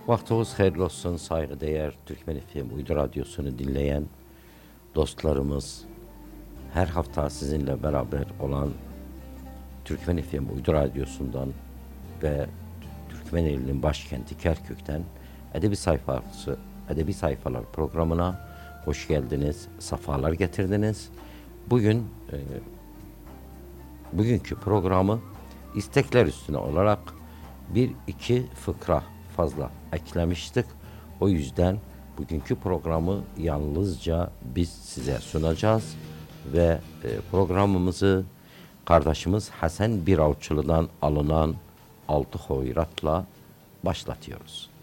Vaktiniz hayırlı olsun saygıdeğer Türkmen FM Uydu Radyosu'nu dinleyen dostlarımız, her hafta sizinle beraber olan Türkmen FM Uydu Radyosu'ndan ve Türkmeneli'nin başkenti Kerkük'ten Edebi Sayfalar programına hoş geldiniz, safalar getirdiniz. Bugünkü programı istekler üstüne olarak bir iki fıkra fazla eklemiştik. O yüzden bugünkü programı yalnızca biz size sunacağız ve programımızı kardeşimiz Hasan Biravçılı'dan alınan 6 hoyratla başlatıyoruz.